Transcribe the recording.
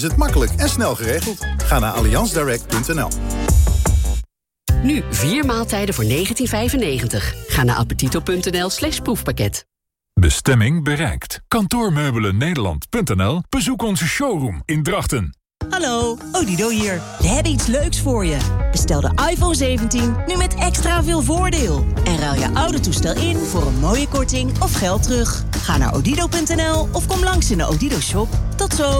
is het makkelijk en snel geregeld. Ga naar allianzdirect.nl. Nu 4 maaltijden voor €19,95. Ga naar appetito.nl/proefpakket. Bestemming bereikt. Kantoormeubelennederland.nl. Bezoek onze showroom in Drachten. Hallo, Odido hier. We hebben iets leuks voor je. Bestel de iPhone 17 nu met extra veel voordeel. En ruil je oude toestel in voor een mooie korting of geld terug. Ga naar odido.nl of kom langs in de Odido shop. Tot zo.